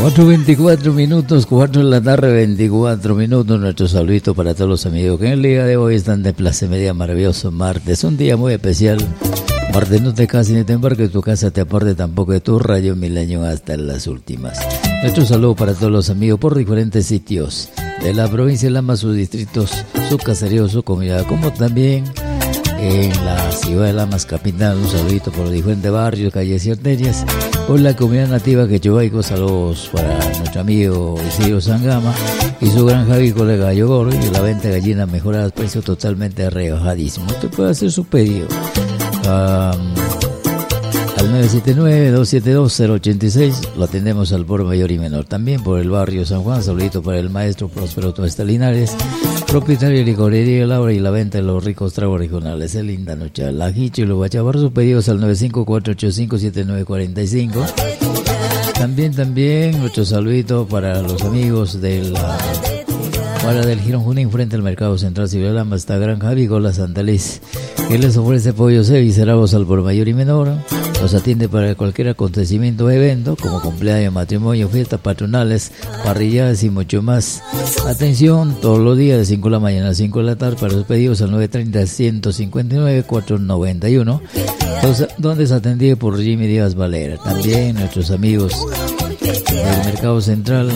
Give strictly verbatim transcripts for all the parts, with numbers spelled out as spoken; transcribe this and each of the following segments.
cuatro veinticuatro minutos, cuatro de la tarde, veinticuatro minutos. Nuestro saludito para todos los amigos que en el día de hoy están de Plaza Media, maravilloso martes, un día muy especial. Martes no te cases ni te embarques, tu casa te aparte tampoco de tu rayo milenio hasta las últimas. Nuestro saludo para todos los amigos por diferentes sitios de la provincia de Lama, sus distritos, su caserío, su comunidad, como también en la ciudad de Lamas capital. Un saludito por los diferentes barrios, calles y arterias, por la comunidad nativa quechubaico. Saludos para nuestro amigo Isidro Sangama y su granja avícola Gallo Gordo, y la venta de gallinas mejoradas, precio totalmente rebajadísimo. Usted puede hacer su pedido um, al nueve siete nueve, dos siete dos, cero ocho seis. Lo atendemos al por mayor y menor. También por el barrio San Juan, saludito para el maestro Próspero Tuesta Linares, propietario de licorería Laura y la venta de los ricos tragos regionales. Es linda noche. La Jicho y los Guachabar, sus pedidos al nueve cinco cuatro ocho cinco siete nueve cuatro cinco. También, también, nuestro saludito para los amigos de la Guara del Girón Junín, frente al Mercado Central Civil Lama, está Granja Avícola Santa Liz, que les ofrece pollos y ceráceos al por mayor y menor. Los atiende para cualquier acontecimiento o evento, como cumpleaños, matrimonio, fiestas patronales, parrilladas y mucho más. Atención, todos los días de cinco de la mañana a cinco de la tarde para los pedidos al nueve treinta, ciento cincuenta y nueve, cuatrocientos noventa y uno, donde es atendido por Jimmy Díaz Valera. También nuestros amigos del Mercado Central,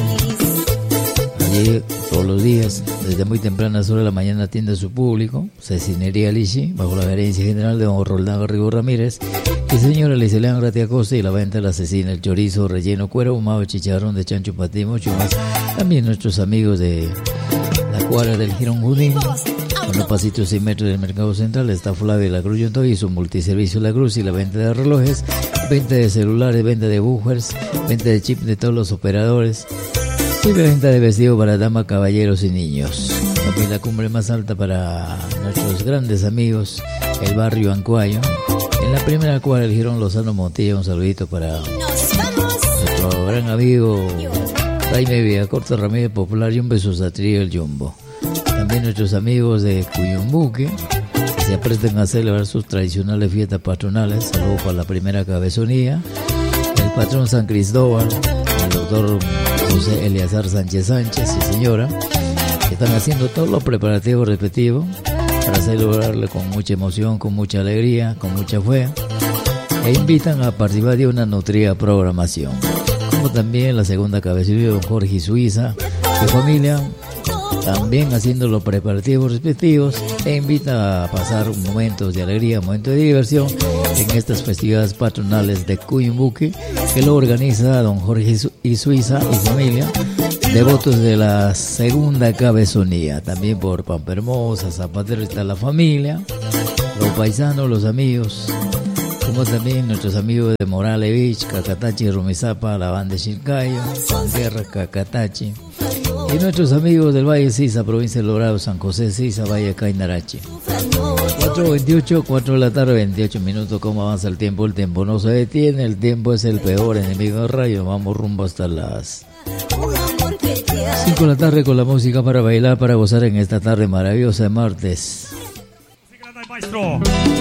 allí todos los días, desde muy tempranas horas de la mañana, atiende a su público. Cecinería Lichi, bajo la gerencia general de don Roldán Garrigo Ramírez y señora Licelia Gratia Costa, y la venta de la cecina, el chorizo, relleno, cuero, ahumado, chicharrón de chancho, patín, mucho más. También nuestros amigos de la Cuadra del Girón Junín, con los pasitos seis metros del Mercado Central, está Flavio de la Cruz Yonto y su multiservicio La Cruz, y la venta de relojes, venta de celulares, venta de buffers, venta de chip de todos los operadores, y venta de vestidos para damas, caballeros y niños. También la cumbre más alta para nuestros grandes amigos, el barrio Ancuayo. En la primera cuadra del Girón Lozano Montilla, un saludito para nuestro gran amigo Jaime Villacorta Ramírez Popular, y un beso a Trío el Jumbo. También nuestros amigos de Cuyumbuque, que se apresten a celebrar sus tradicionales fiestas patronales. Saludos para la primera cabezonía, el patrón San Cristóbal, el doctor José Eleazar Sánchez Sánchez y señora, que están haciendo todos los preparativos respectivos para celebrarle con mucha emoción, con mucha alegría, con mucha fe, e invitan a participar de una nutrida programación. Como también la segunda cabecilla de don Jorge Suiza y familia, también haciendo los preparativos respectivos, e invita a pasar momentos de alegría, momentos de diversión en estas festividades patronales de Cuyumbuque, que lo organiza don Jorge y Suiza y familia, devotos de la segunda cabezonía. También por Pampa Hermosa, Zapatero está la familia, los paisanos, los amigos, como también nuestros amigos de Morales Beach, Cacatachi, Rumizapa, la banda de Chilcayo, Panguerra, Cacatachi, y nuestros amigos del Valle Sisa, provincia de Logrado, San José Sisa, Valle Cainarachi. cuatro veintiocho, cuatro de la tarde, veintiocho minutos. ¿Cómo avanza el tiempo? El tiempo no se detiene, el tiempo es el peor enemigo del rayo. Vamos rumbo hasta las cinco de la tarde con la música para bailar, para gozar en esta tarde maravillosa de martes. Maestro.